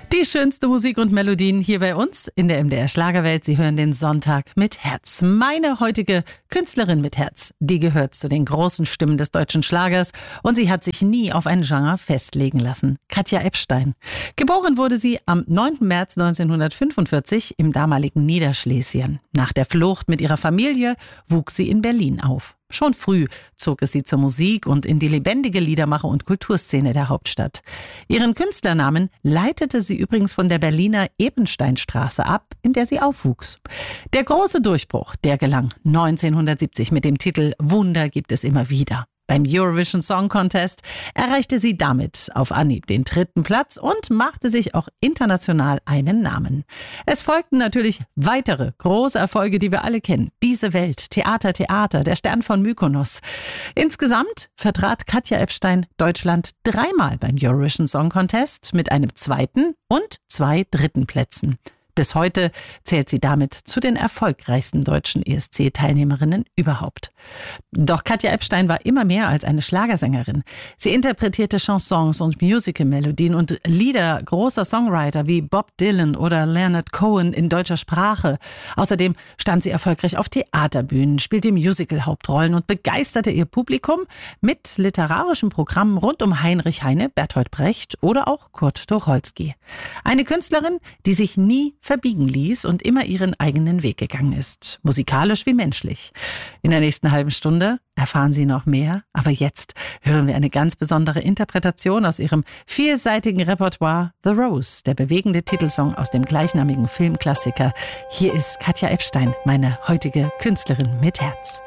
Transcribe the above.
Die schönste Musik und Melodien hier bei uns in der MDR Schlagerwelt. Sie hören den Sonntag mit Herz. Meine heutige Künstlerin mit Herz, die gehört zu den großen Stimmen des deutschen Schlagers und sie hat sich nie auf ein Genre festlegen lassen. Katja Ebstein. Geboren wurde sie am 9. März 1945 im damaligen Niederschlesien. Nach der Flucht mit ihrer Familie wuchs sie in Berlin auf. Schon früh zog es sie zur Musik und in die lebendige Liedermacher- und Kulturszene der Hauptstadt. Ihren Künstlernamen leitete sie übrigens von der Berliner Ebensteinstraße ab, in der sie aufwuchs. Der große Durchbruch, der gelang 1970 mit dem Titel Wunder gibt es immer wieder. Beim Eurovision Song Contest erreichte sie damit auf Anhieb den 3. Platz und machte sich auch international einen Namen. Es folgten natürlich weitere große Erfolge, die wir alle kennen. Diese Welt, Theater, Der Stern von Mykonos. Insgesamt vertrat Katja Ebstein Deutschland 3-mal beim Eurovision Song Contest mit einem 2. und 2 3. Plätzen. Bis heute zählt sie damit zu den erfolgreichsten deutschen ESC-Teilnehmerinnen überhaupt. Doch Katja Ebstein war immer mehr als eine Schlagersängerin. Sie interpretierte Chansons und Musical-Melodien und Lieder großer Songwriter wie Bob Dylan oder Leonard Cohen in deutscher Sprache. Außerdem stand sie erfolgreich auf Theaterbühnen, spielte Musical-Hauptrollen und begeisterte ihr Publikum mit literarischen Programmen rund um Heinrich Heine, Bertolt Brecht oder auch Kurt Tucholsky. Eine Künstlerin, die sich nie verbiegen ließ und immer ihren eigenen Weg gegangen ist. Musikalisch wie menschlich. In der nächsten halben Stunde erfahren Sie noch mehr. Aber jetzt hören wir eine ganz besondere Interpretation aus ihrem vielseitigen Repertoire The Rose, der bewegende Titelsong aus dem gleichnamigen Filmklassiker. Hier ist Katja Ebstein, meine heutige Künstlerin mit Herz.